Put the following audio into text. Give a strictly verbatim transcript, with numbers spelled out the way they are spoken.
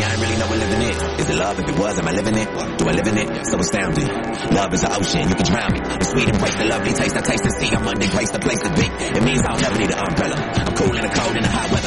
I ain't really know we're living it. Is it love? If it was, am I living it? Do I live in it? So astounding. Love is an ocean, you can drown me. The sweet embrace, the lovely taste, I taste and see. I'm under grace, the place to be. It means I'll never need an umbrella. I'm cool in the cold, in the hot weather.